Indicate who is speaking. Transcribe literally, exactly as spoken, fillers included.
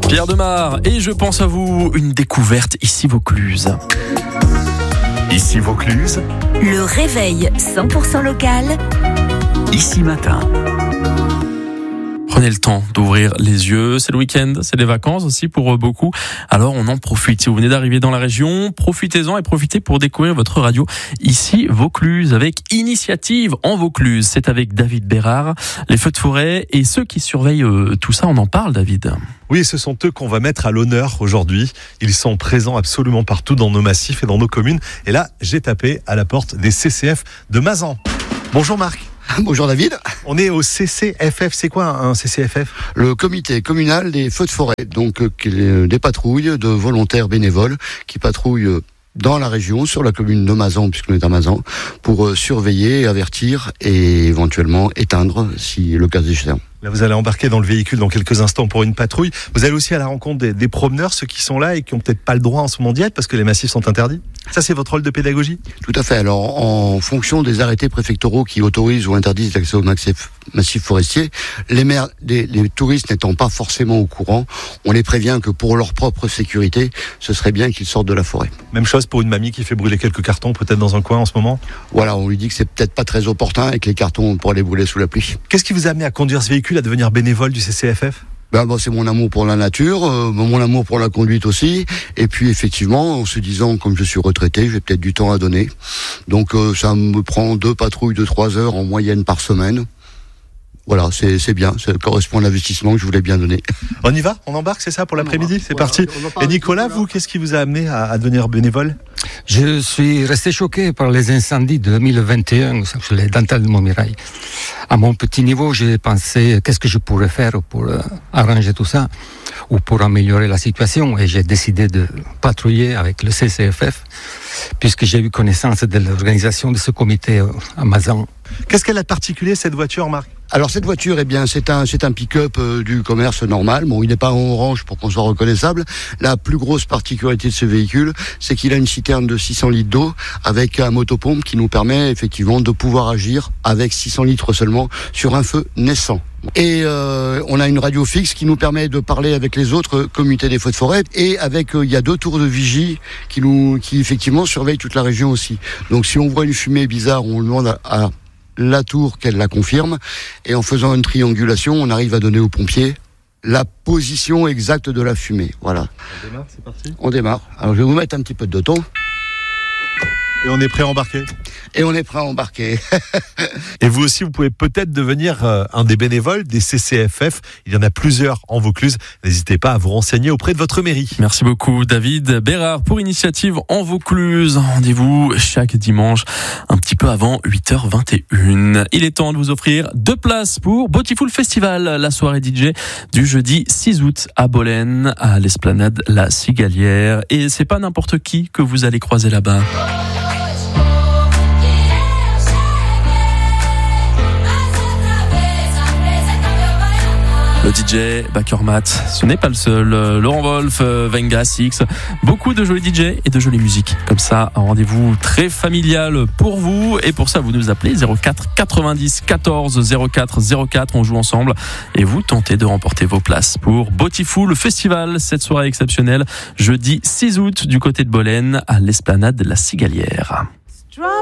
Speaker 1: Pierre Demar, et je pense à vous, une découverte ici Vaucluse.
Speaker 2: Ici Vaucluse,
Speaker 3: Le réveil cent pour cent local.
Speaker 2: ici matin.
Speaker 1: Prenez le temps d'ouvrir les yeux, c'est le week-end, c'est les vacances aussi pour beaucoup, alors on en profite. Si vous venez d'arriver dans la région, profitez-en et profitez pour découvrir votre radio ici Vaucluse avec Initiative en Vaucluse. C'est avec David Bérard, les feux de forêt et ceux qui surveillent euh, tout ça, on en parle David.
Speaker 4: Oui, ce sont eux qu'on va mettre à l'honneur aujourd'hui. Ils sont présents absolument partout dans nos massifs et dans nos communes. Et là, j'ai tapé à la porte des C C F de Mazan. Bonjour Marc.
Speaker 5: Bonjour David.
Speaker 4: On est au C C F F. C'est quoi un C C F F ?
Speaker 5: Le comité communal des feux de forêt, donc euh, des patrouilles de volontaires bénévoles qui patrouillent dans la région, sur la commune de Mazan, puisqu'on est à Mazan, pour euh, surveiller, avertir et éventuellement éteindre si le cas échéant.
Speaker 4: Là, vous allez embarquer dans le véhicule dans quelques instants pour une patrouille. Vous allez aussi à la rencontre des, des promeneurs, ceux qui sont là et qui n'ont peut-être pas le droit en ce moment d'y être parce que les massifs sont interdits. Ça, c'est votre rôle de pédagogie ?
Speaker 5: Tout à fait. Alors, en fonction des arrêtés préfectoraux qui autorisent ou interdisent l'accès au massif, massif forestier, les, maires, les, les touristes n'étant pas forcément au courant, on les prévient que pour leur propre sécurité, ce serait bien qu'ils sortent de la forêt.
Speaker 4: Même chose pour une mamie qui fait brûler quelques cartons, peut-être dans un coin en ce moment ?
Speaker 5: Voilà, on lui dit que c'est peut-être pas très opportun et que les cartons pourraient les brûler sous la pluie.
Speaker 4: Qu'est-ce qui vous a amené à conduire ce véhicule, à devenir bénévole du C C F F ?
Speaker 5: Ben, bon, c'est mon amour pour la nature, euh, mon amour pour la conduite aussi. Et puis effectivement, en se disant, comme je suis retraité, j'ai peut-être du temps à donner. Donc euh, ça me prend deux patrouilles de trois heures en moyenne par semaine. Voilà, c'est, c'est bien, ça correspond à l'investissement que je voulais bien donner.
Speaker 4: On y va ? On embarque, c'est ça, pour l'après-midi ? C'est parti. Et Nicolas, vous, qu'est-ce qui vous a amené à, à devenir bénévole ?
Speaker 6: Je suis resté choqué par les incendies de deux mille vingt et un sur les dentelles de Montmirail. À mon petit niveau, j'ai pensé qu'est-ce que je pourrais faire pour euh, arranger tout ça ou pour améliorer la situation, et j'ai décidé de patrouiller avec le C C F F puisque j'ai eu connaissance de l'organisation de ce comité euh, à Mazan.
Speaker 4: Qu'est-ce qu'elle a de particulier, cette voiture, Marc ?
Speaker 5: Alors cette voiture, eh bien, c'est un, c'est un pick-up euh, du commerce normal. Bon, il n'est pas en orange pour qu'on soit reconnaissable. La plus grosse particularité de ce véhicule, c'est qu'il a une citerne de six cents litres d'eau avec un motopompe qui nous permet effectivement de pouvoir agir avec six cents litres seulement sur un feu naissant. Et euh, on a une radio fixe qui nous permet de parler avec les autres comités des feux de forêt, et avec euh, il y a deux tours de vigie qui nous, qui effectivement surveillent toute la région aussi. Donc si on voit une fumée bizarre, on demande à, à la tour qu'elle la confirme, et en faisant une triangulation, on arrive à donner aux pompiers la position exacte de la fumée. Voilà.
Speaker 4: On démarre, c'est parti ?
Speaker 5: On démarre. Alors je vais vous mettre un petit peu de ton.
Speaker 4: Et on est prêt à embarquer ?
Speaker 5: Et on est prêt à embarquer.
Speaker 4: Et vous aussi, vous pouvez peut-être devenir euh, un des bénévoles des C C F F. Il y en a plusieurs en Vaucluse. N'hésitez pas à vous renseigner auprès de votre mairie.
Speaker 1: Merci beaucoup David Bérard pour Initiative en Vaucluse. Rendez-vous chaque dimanche un petit peu avant huit heures vingt et une. Il est temps de vous offrir deux places pour Beautiful Festival, la soirée D J du jeudi six août à Bolène, à l'esplanade La Cigalière. Et c'est pas n'importe qui que vous allez croiser là-bas. Le D J Bakermat, ce n'est pas le seul. Laurent Wolf, Venga, Six, beaucoup de jolis D J et de jolies musiques. Comme ça, un rendez-vous très familial pour vous. Et pour ça, vous nous appelez zéro quatre quatre-vingt-dix quatorze zéro quatre zéro quatre. On joue ensemble et vous tentez de remporter vos places pour Beautiful Festival, cette soirée exceptionnelle, jeudi six août du côté de Bolène, à l'esplanade de La Cigalière.